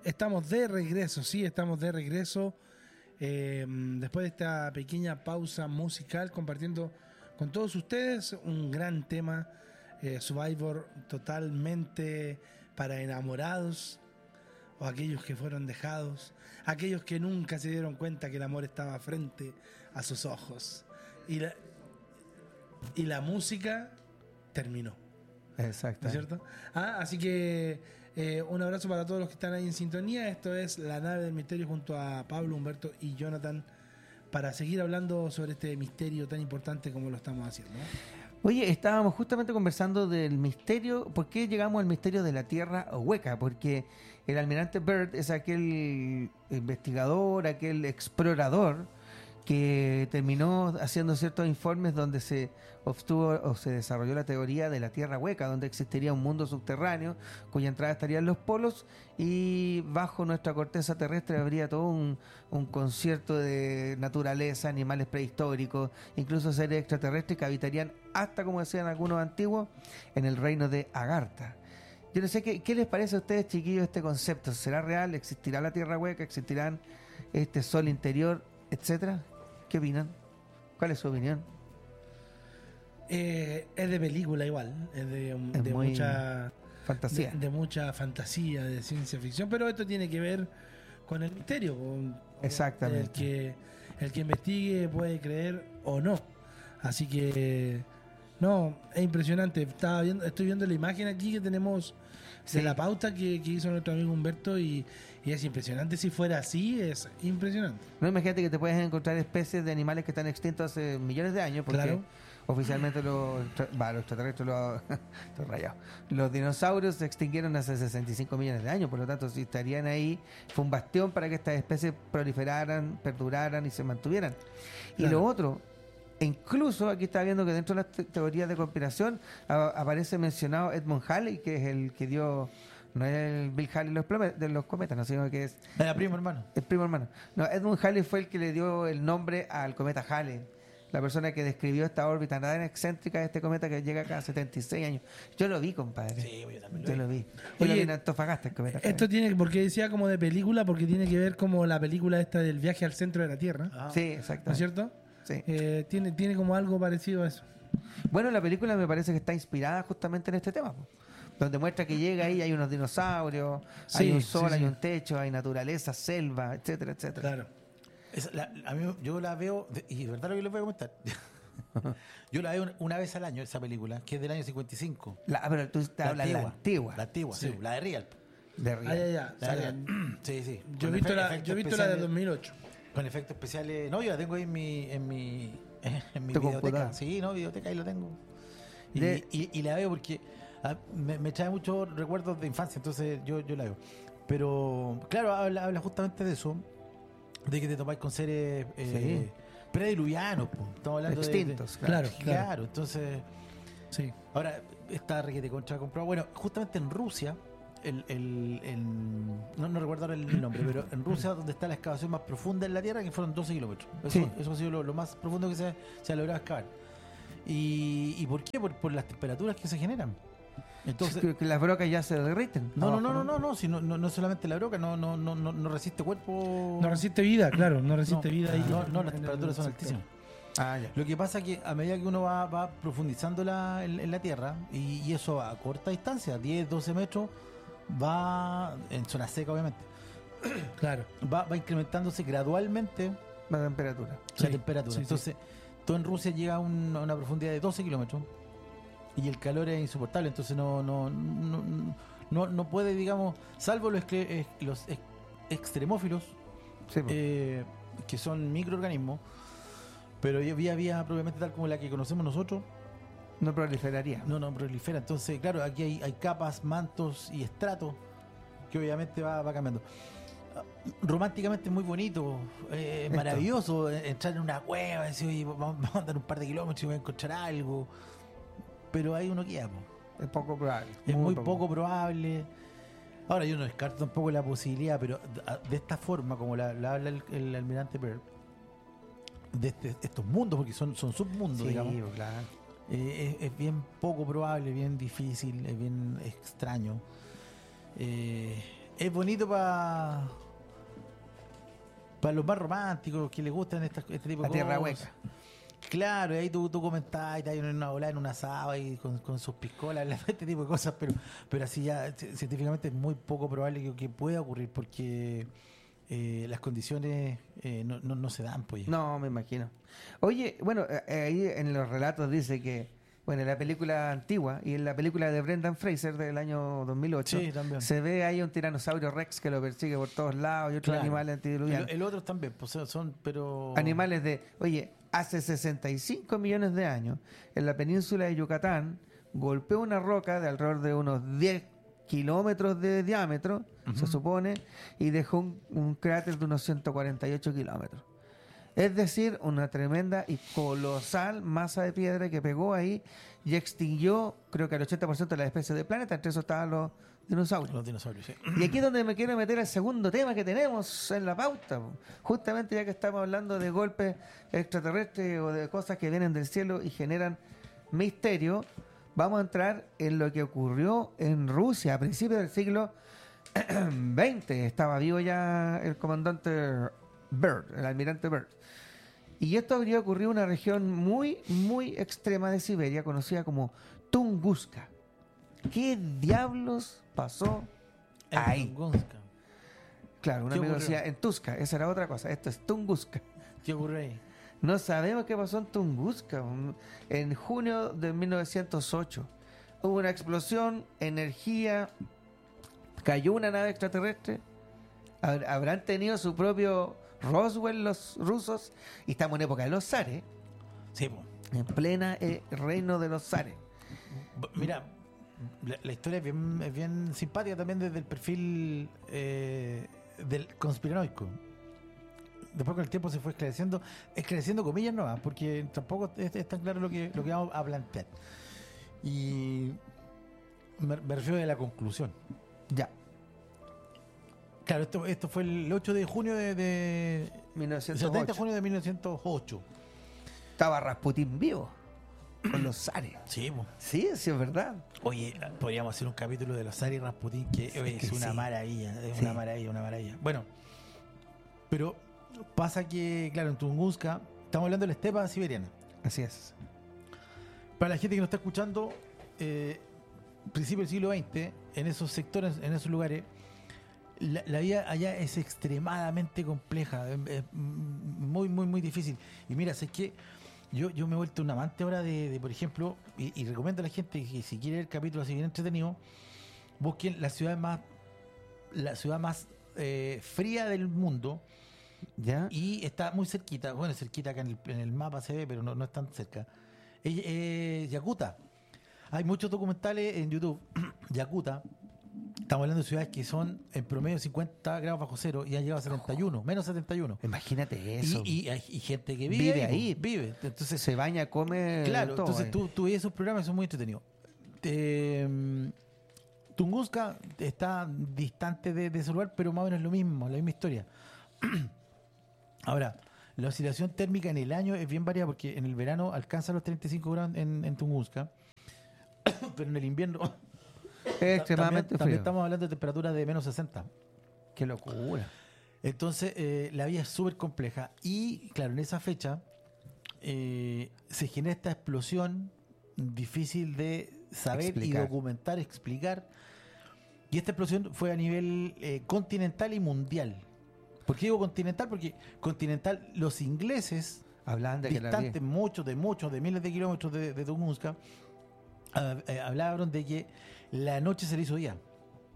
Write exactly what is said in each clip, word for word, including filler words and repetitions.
Estamos de regreso, sí, estamos de regreso. Eh, después de esta pequeña pausa musical, compartiendo con todos ustedes un gran tema, eh, Survivor, totalmente para enamorados, o aquellos que fueron dejados, aquellos que nunca se dieron cuenta que el amor estaba frente a sus ojos. Y la, y la música terminó. Exacto. ¿No es cierto? Ah, así que eh, un abrazo para todos los que están ahí en sintonía. Esto es La Nave del Misterio junto a Pablo, Humberto y Jonathan para seguir hablando sobre este misterio tan importante como lo estamos haciendo, ¿no? Oye, estábamos justamente conversando del misterio. ¿Por qué llegamos al misterio de la Tierra Hueca? Porque el almirante Byrd es aquel investigador, aquel explorador que terminó haciendo ciertos informes donde se obtuvo o se desarrolló la teoría de la Tierra Hueca, donde existiría un mundo subterráneo cuya entrada estaría en los polos y bajo nuestra corteza terrestre habría todo un, un concierto de naturaleza, animales prehistóricos, incluso seres extraterrestres que habitarían hasta, como decían algunos antiguos, en el reino de Agartha. Yo no sé, ¿qué, qué les parece a ustedes, chiquillos, este concepto? ¿Será real? ¿Existirá la Tierra Hueca? ¿Existirán este sol interior, etcétera? ¿Qué opinan? ¿Cuál es su opinión? Eh, es de película igual, es de, Es de muy mucha fantasía. de, de mucha fantasía, de ciencia ficción, pero esto tiene que ver con el misterio. Con, Exactamente. El que, el que investigue puede creer o no. Así que, no, es impresionante. Estaba viendo, estoy viendo la imagen aquí que tenemos de Sí. la pauta que, que hizo nuestro amigo Humberto y, y es impresionante. Si fuera así, es impresionante. No, imagínate que te puedes encontrar especies de animales que están extintos hace millones de años, porque Claro. oficialmente los, extra- bah, los extraterrestres, los, estoy rayado. Los dinosaurios se extinguieron hace sesenta y cinco millones de años, por lo tanto, si estarían ahí, fue un bastión para que estas especies proliferaran, perduraran y se mantuvieran. Y Claro. lo otro, e incluso aquí está viendo que dentro de las te- teorías de conspiración a- aparece mencionado Edmund Halley, que es el que dio, no es el Bill Halley de los, plome- de los cometas, no, sino que es Era primo, hermano. el primo hermano. No, Edmund Halley fue el que le dio el nombre al cometa Halley, la persona que describió esta órbita tan excéntrica de este cometa que llega cada setenta y seis años. Yo lo vi, compadre. Sí, yo también lo Yo vi. lo vi. Yo Oye, lo vi en Antofagasta, el cometa Esto Halley. tiene, porque decía como de película, porque tiene que ver como la película esta del viaje al centro de la Tierra, Ah. Sí, exacto. ¿no es cierto? Sí. Eh, tiene, tiene como algo parecido a eso. Bueno, la película me parece que está inspirada justamente en este tema, po, donde muestra que llega ahí, hay unos dinosaurios, hay Sí, un sol, sí, hay sí. un techo, hay naturaleza, selva, etcétera, etcétera. Claro. Es la- a mí, yo la veo, y de verdad lo que les voy a comentar. Yo la veo una vez al año, esa película, que es del año cincuenta y cinco. La, ah, pero tú te hablas de la antigua. La antigua, sí. Sí. La de Real. De Real. Ah, ya, ya. La O sea, de Real. Sí, sí. Yo he Con visto, efe- la, efectos yo he visto la de especiales- dos mil ocho. Con efectos especiales. No, yo la tengo ahí en mi. En mi, en mi ¿Tu videoteca. computadora? Sí, no, videoteca, ahí lo tengo. Y, De- y- y la veo porque ah, me, me trae muchos recuerdos de infancia, entonces yo, yo la veo. Pero, claro, habla, habla justamente de eso, de que te topáis con seres eh, prediluvianos, po. Estamos hablando de- Extintos, de, claro. claro, Claro. entonces. Sí. Ahora, está requete contra comprado. Bueno, justamente en Rusia, el, el, el- no, no recuerdo ahora el nombre, pero en Rusia, donde está la excavación más profunda en la Tierra, que fueron doce kilómetros. Eso, Sí. eso ha sido lo, lo más profundo que se, se ha logrado excavar. ¿Y, y por qué? Por, por las temperaturas que se generan. Entonces, que, que las brocas ya se derriten. no, no, abajo, no, no, no, no, si no, no, no solamente la broca, no, no, no, no, no resiste cuerpo. No resiste vida, claro, no resiste No, vida. ahí no, en- no, las en el temperaturas son sector. altísimas. Ah, ya. Lo que pasa es que a medida que uno va, va profundizando la, en, en la Tierra, y, y eso a corta distancia, diez, doce metros, va, en zona seca obviamente, Claro. va, va incrementándose gradualmente La temperatura. la Sí, temperatura. sí, sí. Entonces, todo en Rusia llega a, un- a una profundidad de doce kilómetros y el calor es insoportable. Entonces, no, no, no, no, no puede, digamos, salvo los, excre- ex- los ex- extremófilos, Sí, po. eh, que son microorganismos, pero vía vía propiamente tal como la que conocemos nosotros, no proliferaría. no, no prolifera. Entonces, claro, aquí hay, hay capas, mantos y estratos que obviamente va, va cambiando. Ah, Románticamente es muy bonito, eh, es Esto. maravilloso eh, entrar en una cueva, decir, oye, vamos, vamos a andar un par de kilómetros y voy a encontrar algo, pero ahí uno queda, po. Es poco probable. Es muy poco probable. Ahora yo no descarto tampoco la posibilidad, pero de, de esta forma, como la, la habla el, el almirante Byrd, de este- estos mundos, porque son, son submundos, Sí, digamos, po, claro. eh, es, es bien poco probable, bien difícil, es bien extraño. Eh, es bonito para para los más románticos que les gustan estas, este tipo de La cosas. tierra hueca. Claro, y ahí tú, tú comentás y te hay una volada en una asado y con, con sus piscolas, este tipo de cosas, pero, pero así ya c- científicamente es muy poco probable que, que pueda ocurrir porque eh, las condiciones eh, no, no, no se dan, pues. No, me imagino. Oye, bueno, eh, eh, ahí en los relatos dice que, bueno, en la película antigua y en la película de Brendan Fraser del año dos mil ocho, Sí, también. se ve ahí un tiranosaurio Rex que lo persigue por todos lados y otros Claro. animales antediluvianos. El, el otro también, pues son- son, pero... Animales de, oye, hace sesenta y cinco millones de años, en la península de Yucatán, golpeó una roca de alrededor de unos diez kilómetros de diámetro, se supone, y dejó un, un cráter de unos ciento cuarenta y ocho kilómetros. Es decir, una tremenda y colosal masa de piedra que pegó ahí y extinguió, creo que al ochenta por ciento de las especies del planeta, entre eso estaban los dinosaurios. Los dinosaurios, sí. Y aquí es donde me quiero meter el segundo tema que tenemos en la pauta. po. Justamente ya que estamos hablando de golpes extraterrestres o de cosas que vienen del cielo y generan misterio, vamos a entrar en lo que ocurrió en Rusia a principios del siglo veinte. Estaba vivo ya el comandante Byrd, el almirante Byrd. Y esto habría ocurrido en una región muy, muy extrema de Siberia, conocida como Tunguska. ¿Qué diablos pasó ahí? En Tunguska. Claro, un ¿Qué amigo ocurrió? decía en Tuska, esa era otra cosa, esto es Tunguska. ¿Qué ocurrió ahí? No sabemos qué pasó en Tunguska. En junio de mil novecientos ocho hubo una explosión, energía, cayó una nave extraterrestre, hab- habrán tenido su propio Roswell los rusos, y estamos en época de los zares, Sí, pues. en plena eh, reino de los zares. B- Mira, la, la historia es bien, es bien simpática también desde el perfil eh, del conspiranoico. Después con el tiempo se fue esclareciendo, esclareciendo comillas nuevas, porque tampoco es, es tan claro lo que, lo que vamos a plantear. Y me, me refiero a la conclusión. Ya, Claro, esto, esto fue el ocho de junio de... de mil novecientos setenta de ocho. junio de mil novecientos ocho. Estaba Rasputín vivo con los zares. Sí, po. Sí, sí, es verdad. Oye, podríamos hacer un capítulo de los Zar y Rasputín que Sí, oye, es que una sí. maravilla, es Sí. una maravilla, una maravilla. Bueno, pero pasa que, claro, en Tunguska, estamos hablando de la estepa siberiana. Así es. Para la gente que nos está escuchando, eh, principio del siglo veinte, en esos sectores, en esos lugares, la, la vida allá es extremadamente compleja, es, es muy, muy, muy difícil. Y mira, es que yo, yo me he vuelto un amante ahora de, de, por ejemplo, y, y recomiendo a la gente que si quiere ver el capítulo así bien entretenido, busquen la ciudad más, la ciudad más eh, fría del mundo. ¿Ya? Y está muy cerquita, bueno, cerquita acá en el, en el mapa se ve, pero no, no es tan cerca. Es eh, Yakuta. Hay muchos documentales en YouTube. Yakuta. Estamos hablando de ciudades que son en promedio cincuenta grados bajo cero y han llegado a setenta y uno, menos setenta y uno. Imagínate eso. Y, y hay y gente que vive, Vive ahí. po, Vive. Entonces, se baña, come. claro, todo, entonces eh. tú, tú ves esos programas y son muy entretenidos. Eh, Tunguska está distante de, de ese lugar, pero más o menos es lo mismo, la misma historia. Ahora, la oscilación térmica en el año es bien variada porque en el verano alcanza los treinta y cinco grados en, en Tunguska, pero en el invierno Es extremadamente también, también frío. estamos hablando de temperaturas de menos sesenta. Qué locura. Entonces, eh, la vida es súper compleja. Y, claro, en esa fecha eh, se genera esta explosión difícil de saber Explicar. y documentar, explicar. Y esta explosión fue a nivel eh, continental y mundial. ¿Por qué digo continental? Porque continental, los ingleses, Hablan de que la distantes muchos, de muchos, de miles de kilómetros de, de Tunguska, ah, eh, hablaron de que la noche se le hizo día.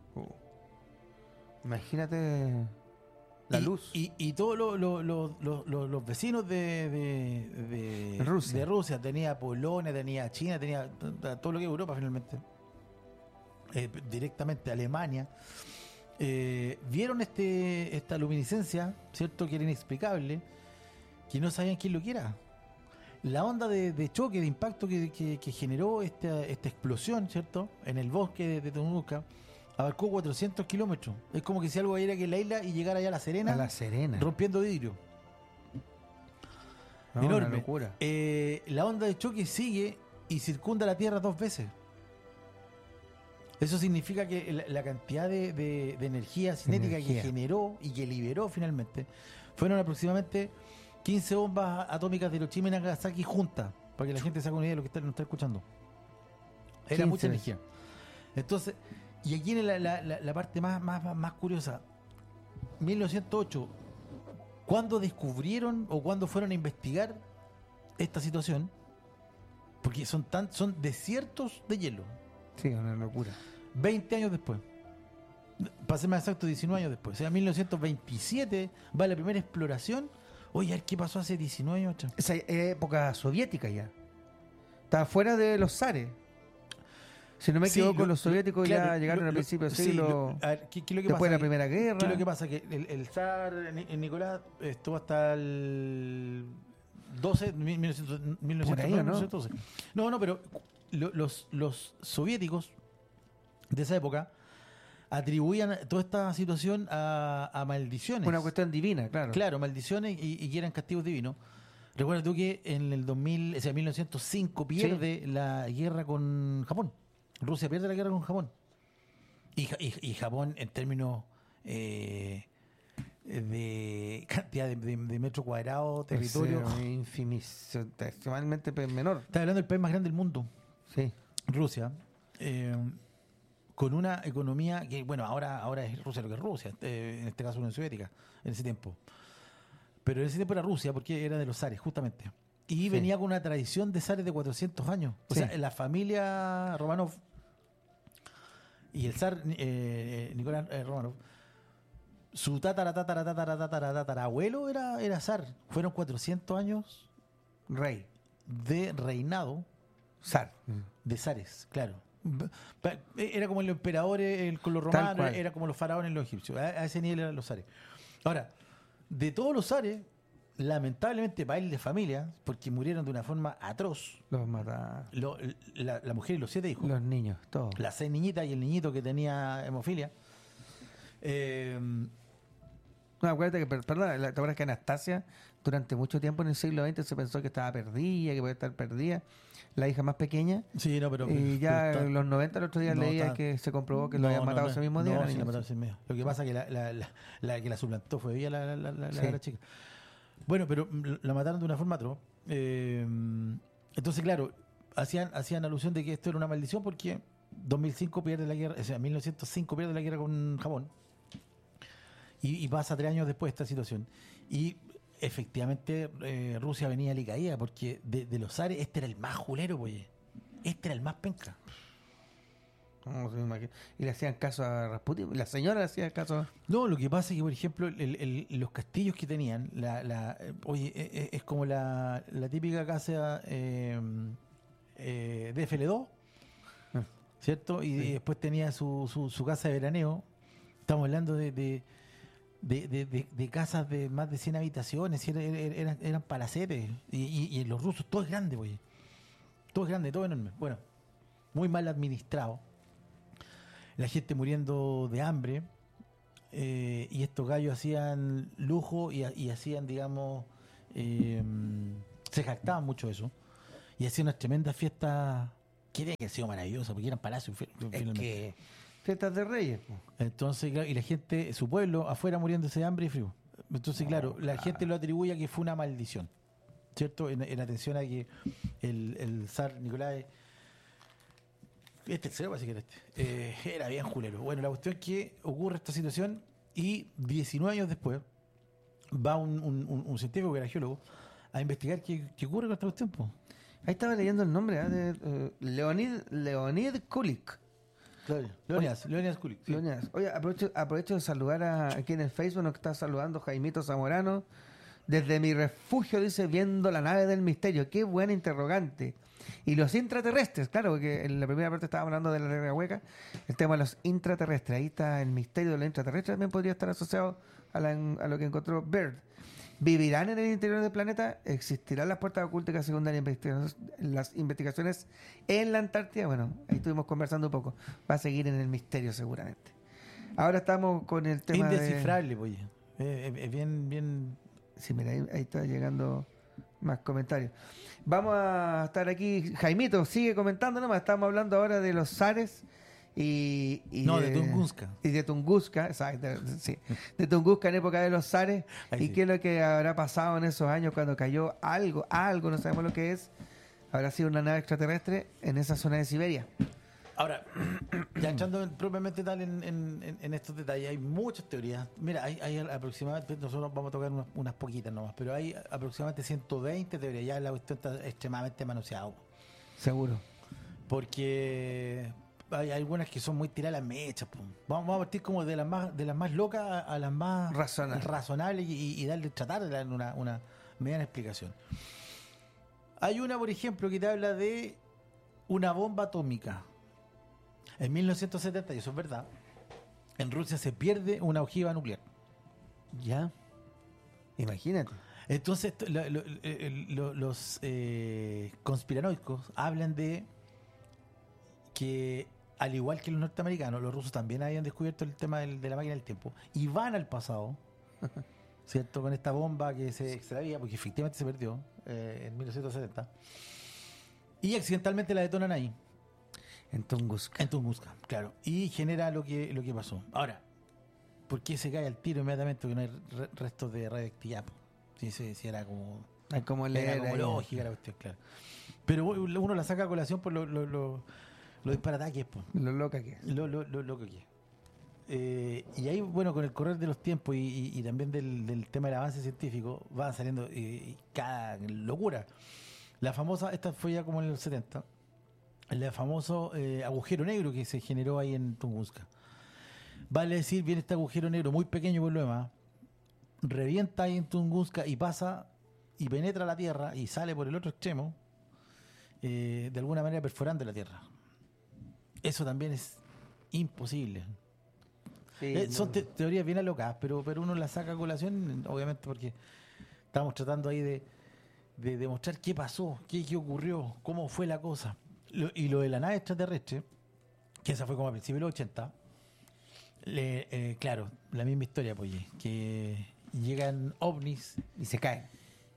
Imagínate la y, luz. Y, y todos lo- lo- lo- lo- lo- los vecinos de, de, de- Rusia. de Rusia, tenía Polonia, tenía China, tenía t- t- todo lo que es Europa finalmente, eh, directamente Alemania, eh, vieron este esta luminiscencia, ¿cierto? Que era inexplicable, que no sabían quién lo quiera. La onda de, de choque, de impacto que, que- que generó esta, esta explosión, ¿cierto? En el bosque de, de Tunguska, abarcó cuatrocientos kilómetros. Es como que si algo era que en la isla y llegara allá a La Serena, a la Serena. rompiendo vidrio. No, Enorme. Una locura. Eh, la onda de choque sigue y circunda la Tierra dos veces. Eso significa que la, la cantidad de, de- de energía cinética Energía. que generó y que liberó finalmente fueron aproximadamente quince bombas atómicas de Hiroshima y Nagasaki juntas, para que la gente se haga una idea de lo que está, nos está escuchando. Era quince mucha veces. energía. Entonces, y aquí viene la, la- la- la parte más, más, más- más curiosa. mil novecientos ocho, ¿cuándo descubrieron o cuándo fueron a investigar esta situación? Porque son, tan, son desiertos de hielo. Sí, una locura. veinte años después. Para ser más exacto, diecinueve años después. O sea, en mil novecientos veintisiete va la primera exploración. Oye, a ver qué pasó hace diecinueve años. Cha? Esa época soviética ya. Estaba fuera de los zares. Si no me Sí, equivoco, lo- los soviéticos claro, ya llegaron lo- al lo- principio del sí, siglo, lo- a ver, ¿qué- qué es lo que después de pasa? la Primera Guerra. ¿Qué es lo que pasa? Que el, el zar Ni- Nicolás estuvo hasta el doce, mil novecientos, mil novecientos Por ahí, nueve, ¿o no? mil novecientos doce. No, no, pero lo- los, los soviéticos de esa época atribuían toda esta situación a, a maldiciones. Una cuestión divina, claro. Claro, maldiciones y, y que eran castigos divinos. Recuerda tú que en el dos mil, o sea, mil novecientos cinco pierde la guerra con Japón. Rusia pierde la guerra con Japón. Y, Ja- y- y Japón, en términos eh, de cantidad de, de- de metro cuadrado, territorio. Es, eh, infinitesimalmente pe- menor. Está hablando del país más grande del mundo, Sí. Rusia, eh, con una economía que, bueno, ahora, ahora es Rusia lo que es Rusia, eh, en este caso Unión Soviética, en ese tiempo. Pero en ese tiempo era Rusia porque era de los zares, justamente. Y Sí. venía con una tradición de zares de cuatrocientos años. O Sí. sea, la familia Romanov y el zar eh, Nicolás eh, Romanov, su tatara, tatara, tatara, tatara, tatara, abuelo era, era zar. Fueron cuatrocientos años Rey. de reinado Zar. de zares, claro. B- pa- Era como el emperador eh, el- con los Tal romanos, cual. era como los faraones los egipcios. A, a ese nivel eran los zares. Ahora, de todos los zares, lamentablemente para él de familia, porque murieron de una forma atroz, Los mata. lo- la, la mujer y los siete hijos, Los niños, todos. las seis niñitas y el niñito que tenía hemofilia. Eh, No, acuérdate que, per- perdón, la- ¿te acuerdas que Anastasia durante mucho tiempo en el siglo veinte se pensó que estaba perdida, que podía estar perdida? La hija más pequeña. sí, no, pero. Y ya pero está- en los noventa, el otro día no, leía está- que se comprobó que lo no, habían no, matado no, ese mismo día. no, la sí, niña. la mataron ese mismo día. Lo que pasa es que la, la, la, la que la suplantó fue ella, la, la, la, la, Sí. la chica. Bueno, pero mm, la mataron de una forma atroz. Eh, entonces, claro, hacían, hacían alusión de que esto era una maldición porque dos mil cinco pierde la guerra, o sea, mil novecientos cinco pierde la guerra con Japón. Y, y pasa tres años después esta situación. Y efectivamente eh, Rusia venía alicaída porque de, de los zares este era el más julero, pues. Este era el más penca. No, se me imagina. Y le hacían caso a Rasputin. La señora le hacía caso. No, lo que pasa es que, por ejemplo, el- el- los castillos que tenían, la, la, eh, oye, eh, eh, es como la, la típica casa eh, eh, de F L dos, Ah. ¿cierto? Y, y después tenía su, su, su casa de veraneo. Estamos hablando de, de, de, de- de- de casas de más de cien habitaciones, y era- era- eran, eran palacetes. Y, y, y los rusos, todo es grande, oye. Todo es grande, todo enorme. Bueno, muy mal administrado. La gente muriendo de hambre. Eh, y estos gallos hacían lujo y, y hacían, digamos, eh, se jactaban mucho de eso. Y hacían unas tremendas fiestas que deben haber sido maravillosas, porque eran palacios. fi- Es finalmente. que. Fiestas de Reyes. po. Entonces, claro, y la gente, su pueblo, afuera muriéndose de hambre y frío. Entonces, claro, la gente lo atribuye a que fue una maldición, ¿cierto? En, en atención a que el, el zar Nicolás, este tercero, parece que era este, eh, era bien julero. Bueno, la cuestión es que ocurre esta situación y diecinueve años después va un, un, un- un científico que era geólogo a investigar qué, qué ocurre con esta cuestión, po. Ahí estaba leyendo el nombre ¿eh? de eh, Leonid, Leonid Kulik. Claro. Leonidas, Leonidas Kulik. sí. Leonidas. Oye, aprovecho, aprovecho de saludar a, aquí en el Facebook, nos está saludando Jaimito Zamorano. Desde mi refugio, dice, viendo la nave del misterio. Qué buena interrogante. Y los intraterrestres, claro, porque en la primera parte estábamos hablando de la regla hueca, el tema de los intraterrestres. Ahí está el misterio de los intraterrestres, también podría estar asociado a, la- a lo que encontró Bird. ¿Vivirán en el interior del planeta? ¿Existirán las puertas ocultas que según las investigaciones, las investigaciones en la Antártida? Bueno, ahí estuvimos conversando un poco. Va a seguir en el misterio seguramente. Ahora estamos con el tema de... Indescifrable, oye. Eh, es- es bien, bien. Sí, mira, ahí, ahí está llegando más comentarios. Vamos a estar aquí. Jaimito, sigue comentando nomás. Estamos hablando ahora de los zares Y, y No, de Tunguska. Y de Tunguska, exacto, sí. De Tunguska en época de los zares. Ahí ¿Y sí. qué es lo que habrá pasado en esos años cuando cayó algo, algo, no sabemos lo que es? Habrá sido una nave extraterrestre en esa zona de Siberia. Ahora, ya entrando en- propiamente tal en, en- en- en estos detalles, hay muchas teorías. Mira, hay, hay aproximadamente, nosotros vamos a tocar unas, unas poquitas nomás, pero hay aproximadamente ciento veinte teorías. Ya la cuestión está extremadamente manoseada. Seguro. Porque hay algunas que son muy tiradas a las mechas. Po. Vamos, vamos a partir como de las más de las más locas a, a las más Razonables. razonables y, y darle, tratar de darle una, una mediana explicación. Hay una, por ejemplo, que te habla de una bomba atómica. En mil novecientos setenta, y eso es verdad, en Rusia se pierde una ojiva nuclear. Ya. Imagínate. Entonces, esto- lo- lo- el- lo- los eh, conspiranoicos hablan de que, al igual que los norteamericanos, los rusos también habían descubierto el tema del- de la máquina del tiempo y van al pasado, ¿cierto? Con esta bomba que se extravía, porque efectivamente se perdió eh, en mil novecientos setenta, y accidentalmente la detonan ahí. En Tunguska. En Tunguska, claro. Y genera lo que, lo que pasó. Ahora, ¿por qué se cae al tiro inmediatamente? Porque no hay re- restos de radioactividad. po. Sí, sí, sí, era como, Hay como era leer como ahí. lógica la cuestión, claro. Pero uno la saca a colación por lo, lo, lo, lo disparatadas que es, po. Lo loca que es. Lo, lo, lo, lo que es. Eh, y ahí, bueno, con el correr de los tiempos y, y- y también del, del tema del avance científico, van saliendo eh, cada locura. La famosa, esta fue ya como en los setenta, el famoso eh, agujero negro que se generó ahí en Tunguska. Vale decir, viene este agujero negro muy pequeño por lo demás, revienta ahí en Tunguska y pasa y penetra la Tierra y sale por el otro extremo, eh, de alguna manera perforando la Tierra. Eso también es imposible. Sí, Eh, son no. te- teorías bien alocadas, pero, pero uno las saca a colación, obviamente, porque estamos tratando ahí de, de demostrar qué pasó, qué, qué ocurrió, cómo fue la cosa. Lo- y lo de la nave extraterrestre, que esa fue como a principios de los ochenta, le, eh, claro, la misma historia, pues, que llegan ovnis Y se cae.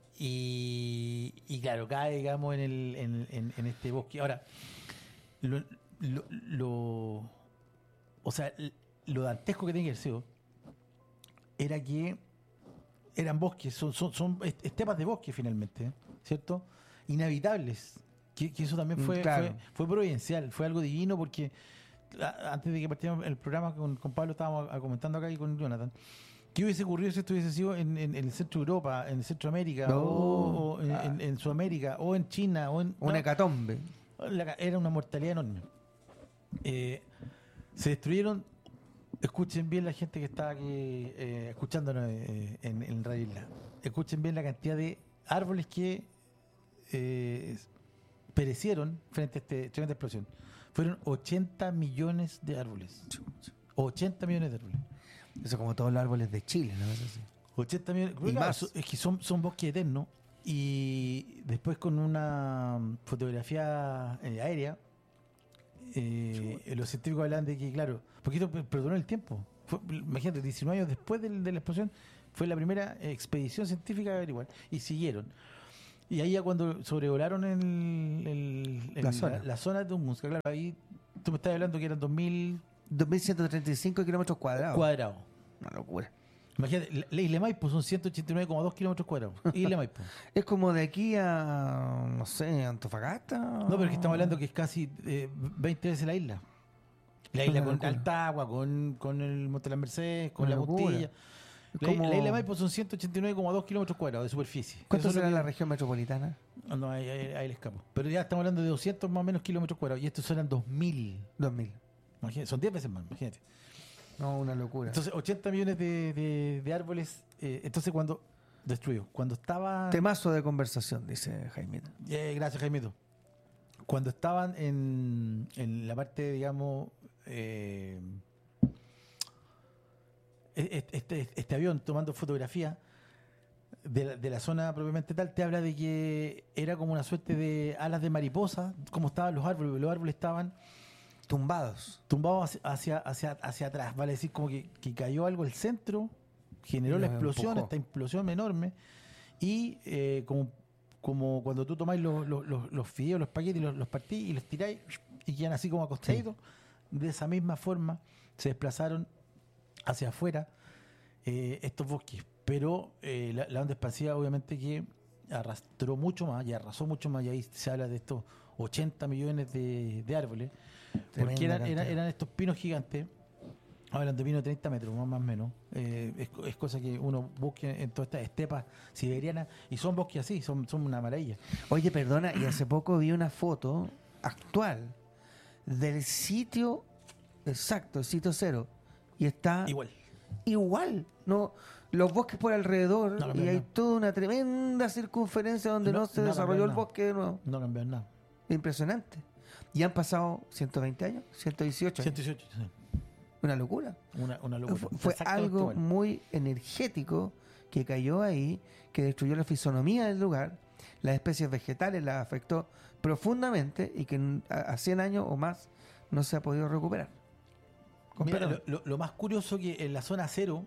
y, y claro, cae, digamos, en, el, en, en- en este bosque. Ahora, lo, lo, lo- o sea, lo dantesco que tiene que haber sido era que eran bosques, son, son, son estepas de bosque finalmente, ¿eh? ¿Cierto? Inhabitables. Que, que eso también Mm, fue, claro. fue, fue providencial, fue algo divino porque a- antes de que partiéramos el programa con, con Pablo estábamos a- comentando acá y con Jonathan. ¿Qué hubiese ocurrido si esto hubiese sido en, en- en el centro de Europa, en Centroamérica, No. o, o en, Ah. en- en Sudamérica, o en China, o en. Una no, hecatombe. la- era una mortalidad enorme. Eh, se destruyeron. Escuchen bien la gente que está aquí eh, escuchándonos eh, en, en Radio Isla. Escuchen bien la cantidad de árboles que eh, perecieron frente a esta tremenda explosión. Fueron ochenta millones de árboles. ochenta millones de árboles. Eso como todos los árboles de Chile, ¿no? Eso sí. ochenta millones. Y Claro, más. so- es que son, son bosques eternos. Y después con una fotografía eh, aérea, eh, los científicos hablan de que, claro, porque esto per- perdonó el tiempo. Fue, imagínate, diecinueve años después del- de la explosión, fue la primera expedición científica a averiguar. Y siguieron. Y ahí ya cuando sobrevolaron el, el- el- La zona. la, la zona de Tunguska, claro, ahí tú me estás hablando que eran dos mil dos mil ciento treinta y cinco kilómetros cuadrados. cuadrados. Una locura. Imagínate, la, la isla Maipo son ciento ochenta y nueve coma dos kilómetros cuadrados. Isla Maipo. Es como de aquí a, no sé, Antofagasta. No, pero es que estamos hablando que es casi eh, veinte veces la isla. La Es isla una con locura. Altagua, con, con el Monte de las Mercedes, con Una la locura. Puntilla. Es La, como- la isla de Maipo son ciento ochenta y nueve coma dos kilómetros cuadrados de superficie. ¿Cuánto Eso es lo será que- la región metropolitana? No, no, ahí, ahí- ahí le escapo. Pero ya estamos hablando de doscientos más o menos kilómetros cuadrados. Y estos eran dos mil. dos mil. Imagínate, son diez veces más, imagínate. No, una locura. Entonces, ochenta millones de, de- de árboles. eh, entonces, cuando destruyó, cuando estaba. Temazo de conversación, dice Jaime. Eh, gracias, Jaimito. Cuando estaban en, en la parte, digamos, eh, este, este, este avión tomando fotografía de la, de la zona propiamente tal, te habla de que era como una suerte de alas de mariposa, como estaban los árboles. Los árboles estaban Tumbados. tumbados hacia, hacia, hacia atrás, vale decir, como que, que cayó algo al centro, generó Y la los explosión, empujó. esta implosión enorme, y eh, como, como cuando tú tomáis los, los, los, los fideos, los paquetes, y los, los partís y los tiráis, y quedan así como acostaditos, de esa misma forma se desplazaron hacia afuera eh, estos bosques. Pero eh, la, la onda expansiva obviamente que arrastró mucho más y arrasó mucho más, y ahí se habla de estos ochenta millones de, de árboles, porque eran, eran, eran estos pinos gigantes. Hablan de pinos de treinta metros, más o menos. Eh, es, es cosa que uno busque en todas estas estepas siberianas, y son bosques así, son, son una maravilla. Oye, perdona, y hace poco vi una foto actual del sitio exacto, el sitio cero, y está Igual. igual. No, los bosques por alrededor, No, no, y no, hay no. toda una tremenda circunferencia donde no, No, se no desarrolló cambiaron el nada. bosque de nuevo. No cambiaron nada. Impresionante. Y han pasado ciento veinte años, ciento dieciocho años. ciento dieciocho, sí. Una locura. Una, una locura. Fue, fue Exactamente algo igual. muy energético que cayó ahí, que destruyó la fisonomía del lugar, las especies vegetales las afectó profundamente, y que en- a, a cien años o más no se ha podido recuperar. Con Mira, perdón. lo, lo- lo más curioso que en la zona cero,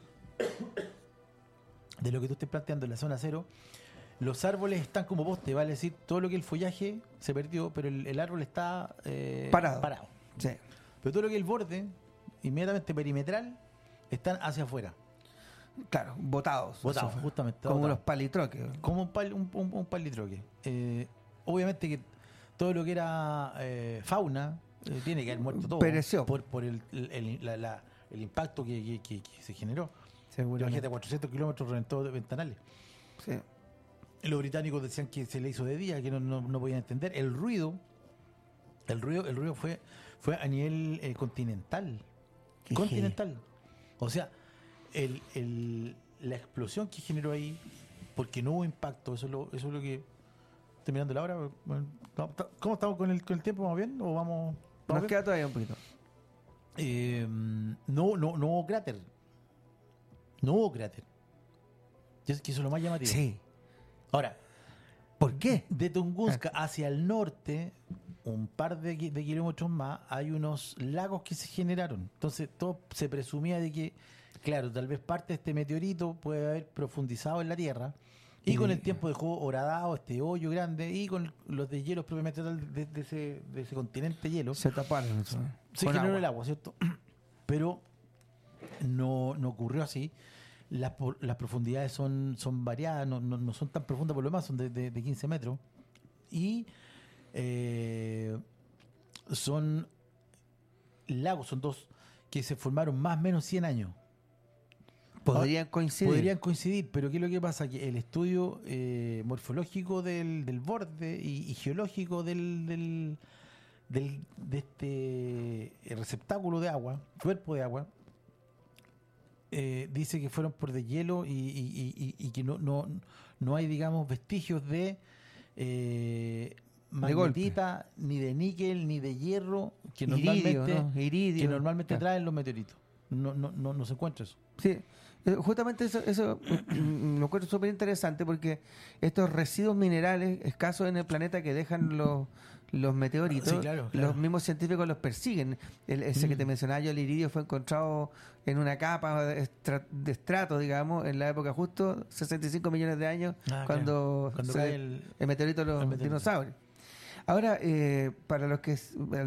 de lo que tú estés planteando en la zona cero, los árboles están como poste, vale decir, todo lo que el follaje se perdió, pero el, el árbol está eh, Parado. Sí. Pero todo lo que el borde, inmediatamente perimetral, están hacia afuera, Claro, botados. botados, Eso fue. justamente. Como botados. los palitroques. Como un, pal, un, un, un palitroque. Eh, obviamente que todo lo que era eh, fauna eh, tiene que haber muerto todo. Pereció. Por, por el, el, el- la- la- el impacto que, que- que- que se generó. Seguramente. Imagínate, a cuatrocientos kilómetros reventó de ventanales. Sí. Los británicos decían que se le hizo de día, que no, no, no podían entender. El ruido, el ruido, el ruido fue, fue a nivel eh, continental. Qué continental. O sea, el, el- la explosión que generó ahí, porque no hubo impacto, eso es lo, eso es lo que. Terminando la hora, bueno, no, ¿cómo estamos con el, con el tiempo? ¿Vamos bien? ¿O vamos? Nos ¿vamos bien? queda todavía un poquito. Eh, no, no, no hubo cráter. No hubo cráter. Y es que eso es lo más llamativo. Sí. Ahora, ¿Por qué? de Tunguska hacia el norte, un par de, ki- de kilómetros más, hay unos lagos que se generaron. Entonces, todo se presumía de que, claro, tal vez parte de este meteorito puede haber profundizado en la Tierra, y Y con de- el tiempo dejó horadado este hoyo grande, y con los deshielos propiamente tal de, de ese, de ese continente hielo, Se taparon. Eso. se Con generó agua. el agua, ¿cierto? Pero no, no ocurrió así. Las, po- las profundidades son, son variadas, no, no, no son tan profundas por lo demás, son de, de, de quince metros. Y eh, son lagos, son dos que se formaron más o menos cien años. Podrían coincidir. Podrían coincidir, pero ¿qué es lo que pasa? Que el estudio eh, morfológico del, del borde y, y geológico del, del, del- de este receptáculo de agua, cuerpo de agua, eh, dice que fueron por deshielo y, y- y- y- y que no, no, no hay, digamos, vestigios de eh, De golpe. magnetita, ni de níquel, ni de hierro, que Iridio, normalmente, ¿no? Iridio. que normalmente Claro. traen los meteoritos. No, no, no, no se encuentra eso. Sí, eh, justamente eso, eso mm, lo encuentro súper interesante, porque estos residuos minerales escasos en el planeta que dejan los, los meteoritos, Sí, claro, claro. los mismos científicos los persiguen. El, ese que te Mm. mencionaba yo, el iridio, fue encontrado en una capa de, estra- de estrato, digamos, en la época justo, sesenta y cinco millones de años, Ah, cuando, claro. Cuando se- cae el- el meteorito de los el meteorito. dinosaurios. Ahora, eh, para los que,